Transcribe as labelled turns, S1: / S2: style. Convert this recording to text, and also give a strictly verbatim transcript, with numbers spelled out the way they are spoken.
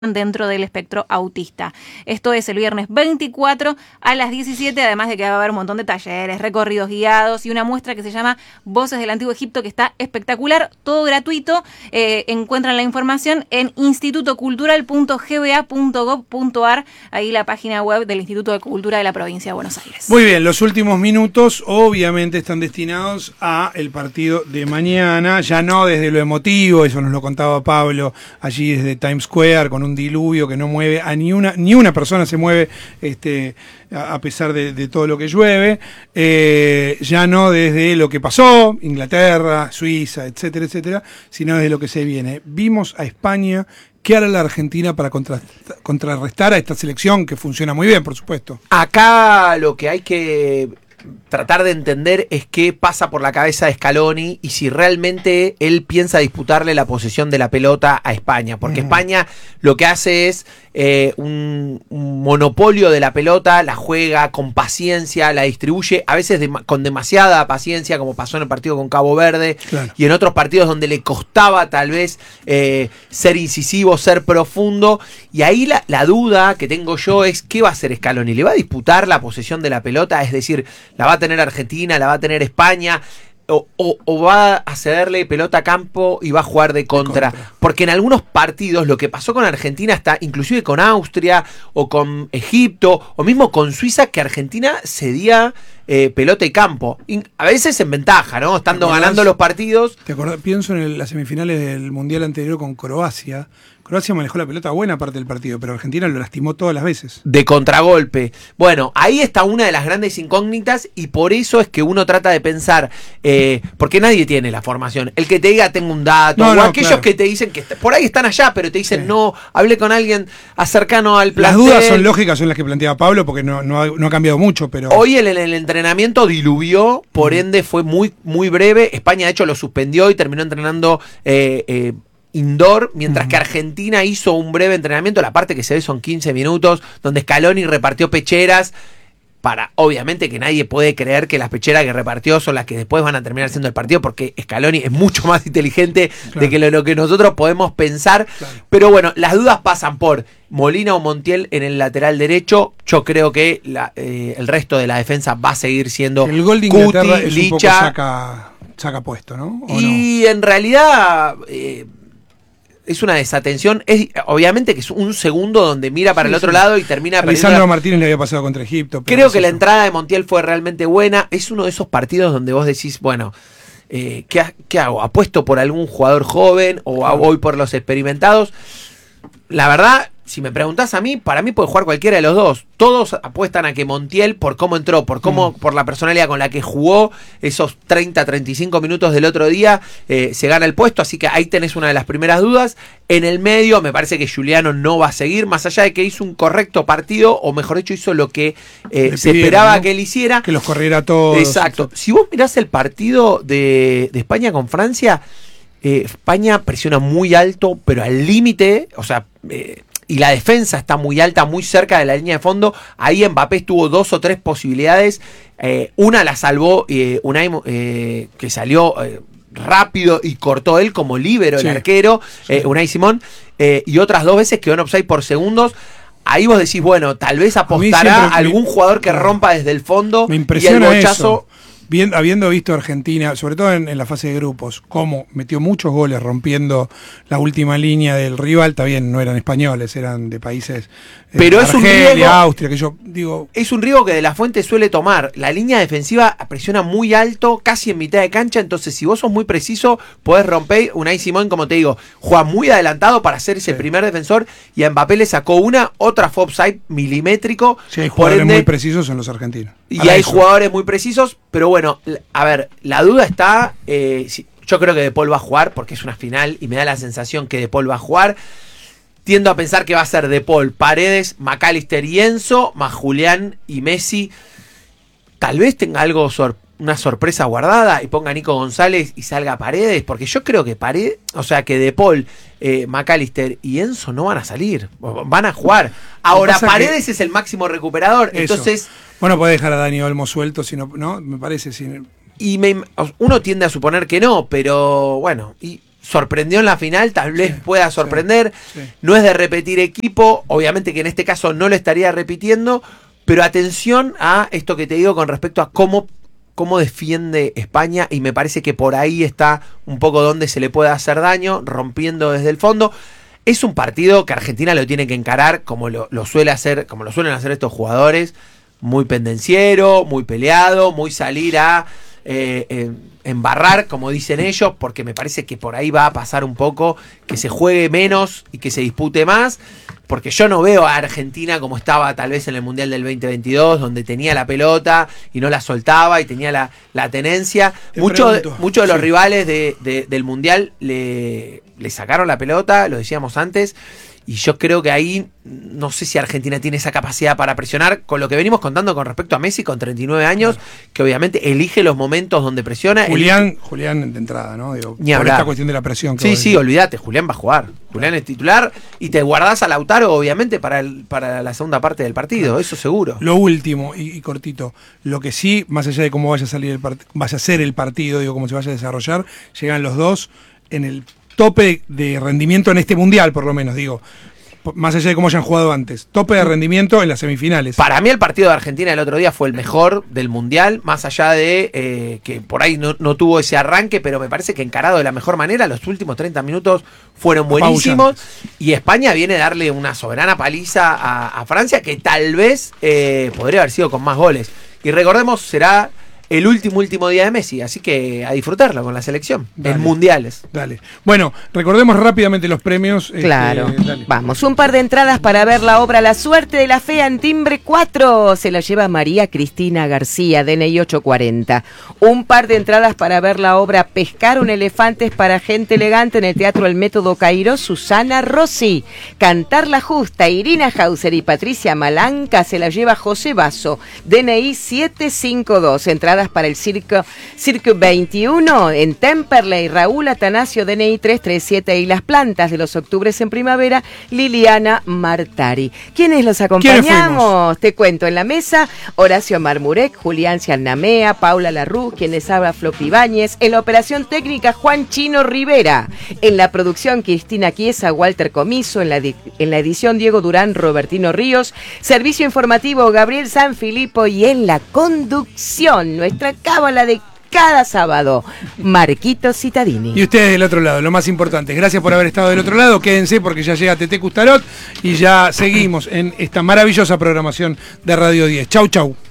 S1: dentro del espectro autista. Esto es el viernes veinticuatro a las diecisiete, además de que va a haber un montón de talleres, recorridos guiados y una muestra que se llama Voces del Antiguo Egipto, que está espectacular, todo gratuito. Eh, encuentran la información en instituto cultural punto g b a punto gov punto a r, ahí la página web del Instituto de Cultura de la Provincia de Buenos Aires.
S2: Muy bien, los últimos minutos obviamente están destinados a el partido de mañana, ya no desde lo emotivo, eso nos lo contaba Pablo allí desde Times Square, con un diluvio que no mueve a ni una, ni una persona se mueve este, a, a pesar de, de todo lo que llueve, eh, ya no desde lo que pasó, Inglaterra, Suiza, etcétera, etcétera, sino desde lo que se viene. Vimos a España. ¿Qué hará la Argentina para contra, contrarrestar a esta selección que funciona muy bien, por supuesto?
S3: Acá lo que hay que tratar de entender es qué pasa por la cabeza de Scaloni y si realmente él piensa disputarle la posesión de la pelota a España, porque uh-huh. España lo que hace es eh, un, un monopolio de la pelota, la juega con paciencia, la distribuye, a veces de, con demasiada paciencia, como pasó en el partido con Cabo Verde, claro. Y en otros partidos donde le costaba tal vez eh, ser incisivo, ser profundo, y ahí la, la duda que tengo yo es ¿qué va a hacer Scaloni? ¿Le va a disputar la posesión de la pelota? Es decir, ¿la va a tener Argentina? ¿La va a tener España? O, o, o va a cederle pelota a campo y va a jugar de contra. de contra. Porque en algunos partidos lo que pasó con Argentina, hasta inclusive con Austria o con Egipto o mismo con Suiza, que Argentina cedía eh, pelota y campo. Y a veces en ventaja, ¿no? Estando ganando los partidos.
S2: ¿Te acordás? Pienso en el, las semifinales del Mundial anterior con Croacia. Croacia manejó la pelota buena parte del partido, pero Argentina lo lastimó todas las veces.
S3: De contragolpe. Bueno, ahí está una de las grandes incógnitas y por eso es que uno trata de pensar, eh, porque nadie tiene la formación. El que te diga tengo un dato, no, o no, aquellos claro. que te dicen que por ahí están allá, pero te dicen sí. no, hablé con alguien cercano al plantel.
S2: Las dudas son lógicas, son las que planteaba Pablo, porque no, no, ha, no ha cambiado mucho, pero...
S3: Hoy el, el entrenamiento diluvió, por mm. ende fue muy, muy breve. España de hecho lo suspendió y terminó entrenando... Eh, eh, indoor, mientras uh-huh. que Argentina hizo un breve entrenamiento, la parte que se ve son quince minutos, donde Scaloni repartió pecheras, para, obviamente que nadie puede creer que las pecheras que repartió son las que después van a terminar siendo el partido, porque Scaloni es mucho más inteligente claro. de que lo, lo que nosotros podemos pensar, claro. pero bueno, las dudas pasan por Molina o Montiel en el lateral derecho. Yo creo que la, eh, el resto de la defensa va a seguir siendo
S2: el gol de Inglaterra Cuti, es Licha, un poco saca, saca puesto, ¿no?
S3: Y
S2: no?
S3: en realidad... Eh, es una desatención, es obviamente que es un segundo donde mira para sí, el otro sí. lado y termina...
S2: Lisandro Martínez le había pasado contra Egipto.
S3: Creo que la entrada de Montiel fue realmente buena. Es uno de esos partidos donde vos decís, bueno, eh, ¿qué, ¿qué hago? ¿Apuesto por algún jugador joven o claro. voy por los experimentados? La verdad... Si me preguntás a mí, para mí puede jugar cualquiera de los dos. Todos apuestan a que Montiel, por cómo entró, por cómo, mm. por la personalidad con la que jugó esos treinta, treinta y cinco minutos del otro día, eh, se gana el puesto. Así que ahí tenés una de las primeras dudas. En el medio, me parece que Giuliano no va a seguir, más allá de que hizo un correcto partido, o mejor dicho, hizo lo que eh, se pidieron, esperaba ¿no? que él hiciera.
S2: Que los corriera todos.
S3: Exacto. Exacto. Si vos mirás el partido de, de España con Francia, eh, España presiona muy alto, pero al límite, o sea... Eh, y la defensa está muy alta, muy cerca de la línea de fondo. Ahí Mbappé tuvo dos o tres posibilidades. Eh, una la salvó eh, Unai, eh, que salió eh, rápido y cortó él como líbero, sí. el arquero, sí. eh, Unai Simón. Eh, y otras dos veces quedó en offside por segundos. Ahí vos decís, bueno, tal vez apostará a algún me, jugador que rompa desde el fondo.
S2: Me impresiona y el bochazo. Eso. Bien, habiendo visto a Argentina, sobre todo en, en la fase de grupos, cómo metió muchos goles rompiendo la última línea del rival, está bien, no eran españoles, eran de países eh,
S3: pero es Argelia, un riesgo,
S2: Austria, que yo digo...
S3: Es un riesgo que De La Fuente suele tomar. La línea defensiva presiona muy alto, casi en mitad de cancha, entonces si vos sos muy preciso, podés romper. Unai Simón, como te digo, juega muy adelantado para ser ese sí. primer defensor, y a Mbappé le sacó una, otra fue offside milimétrico.
S2: Sí, hay jugadores ende, muy precisos en los argentinos.
S3: Y Para hay eso. jugadores muy precisos, pero bueno, Bueno, a ver, la duda está, eh, si, yo creo que De Paul va a jugar porque es una final y me da la sensación que De Paul va a jugar. Tiendo a pensar que va a ser De Paul, Paredes, McAllister y Enzo, más Julián y Messi. Tal vez tenga algo, sor, una sorpresa guardada y ponga a Nico González y salga Paredes, porque yo creo que Paredes, o sea que De Paul, eh, McAllister y Enzo no van a salir, van a jugar. Ahora Paredes que... es el máximo recuperador, Eso. entonces...
S2: Bueno, puede dejar a Dani Olmo suelto, si no, no me parece. Si...
S3: Y me, uno tiende a suponer que no, pero bueno, y sorprendió en la final, tal vez
S2: sí,
S3: pueda sorprender.
S2: Sí, sí.
S3: No es de repetir equipo, obviamente que en este caso no lo estaría repitiendo, pero atención a esto que te digo con respecto a cómo, cómo defiende España, y me parece que por ahí está un poco donde se le puede hacer daño, rompiendo desde el fondo. Es un partido que Argentina lo tiene que encarar como lo, lo suele hacer, como lo suelen hacer estos jugadores, muy pendenciero, muy peleado, muy salir a eh, eh, embarrar, como dicen ellos, porque me parece que por ahí va a pasar un poco, que se juegue menos y que se dispute más, porque yo no veo a Argentina como estaba tal vez en el Mundial del veinte veintidós, donde tenía la pelota y no la soltaba y tenía la, la tenencia. Muchos mucho de los sí. rivales de, de, del Mundial le, le sacaron la pelota, lo decíamos antes, y yo creo que ahí no sé si Argentina tiene esa capacidad para presionar, con lo que venimos contando con respecto a Messi con treinta y nueve años, claro. que obviamente elige los momentos donde presiona.
S2: Julián,
S3: elige...
S2: Julián de entrada, ¿no? Digo,
S3: Ni
S2: por
S3: hablar.
S2: esta cuestión de la presión.
S3: Sí, sí, olvídate, Julián va a jugar. Julián es titular y te guardás a Lautaro, obviamente, para, el, para la segunda parte del partido, claro. eso seguro.
S2: Lo último, y, y cortito, lo que sí, más allá de cómo vaya a salir el part- vaya a ser el partido, digo, cómo se vaya a desarrollar, llegan los dos en el tope de rendimiento en este mundial, por lo menos, digo. Más allá de cómo hayan jugado antes. Tope de rendimiento en las semifinales.
S3: Para mí el partido de Argentina el otro día fue el mejor del Mundial, más allá de eh, que por ahí no, no tuvo ese arranque, pero me parece que encarado de la mejor manera, los últimos treinta minutos fueron buenísimos. Y España viene a darle una soberana paliza a, a Francia, que tal vez eh, podría haber sido con más goles. Y recordemos, será el último, último día de Messi, así que a disfrutarlo con la selección,
S2: dale,
S3: en mundiales.
S2: Dale. Bueno, recordemos rápidamente los premios.
S4: Claro,
S2: este,
S4: vamos, un par de entradas para ver la obra La Suerte de la Fe en timbre cuatro, se la lleva María Cristina García, D N I ocho cuarenta. Un par de entradas para ver la obra Pescar un elefante es para gente elegante en el Teatro El Método Cairo, Susana Rossi. Cantar la Justa, Irina Hauser y Patricia Malanca, se la lleva José Basso, D N I siete cinco dos. Entradas para el Circo, Circo veintiuno en Temperley, Raúl Atanasio, D N I tres tres siete, y las plantas de los octubres en primavera, Liliana Martari. ¿Quiénes los acompañamos? Te cuento, en la mesa, Horacio Marmurek, Julián Ciannamea, Paula Larruz, quienes habla Floppy Ibáñez, en la operación técnica Juan Chino Rivera, en la producción Cristina Chiesa, Walter Comiso, en la, en la edición Diego Durán, Robertino Ríos, servicio informativo Gabriel Sanfilippo, y en la conducción, nuestra cábala de cada sábado, Marquito Cittadini.
S2: Y ustedes del otro lado, lo más importante. Gracias por haber estado del otro lado. Quédense porque ya llega Tete Custarot y ya seguimos en esta maravillosa programación de Radio diez. Chau, chau.